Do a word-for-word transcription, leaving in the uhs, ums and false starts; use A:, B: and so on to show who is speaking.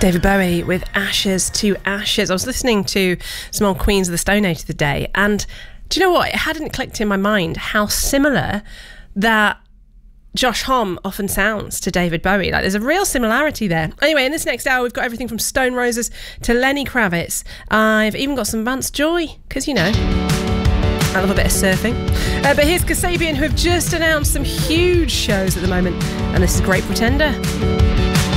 A: David Bowie with Ashes to Ashes. I was listening to some old Queens of the Stone Age of the day, and do you know what? It hadn't clicked in my mind how similar that Josh Homme often sounds to David Bowie. Like, there's a real similarity there. Anyway, in this next hour, we've got everything from Stone Roses to Lenny Kravitz. I've even got some Vance Joy, because, you know, I love a bit of surfing. Uh, but here's Kasabian, who have just announced some huge shows at the moment, and this is Great Pretender.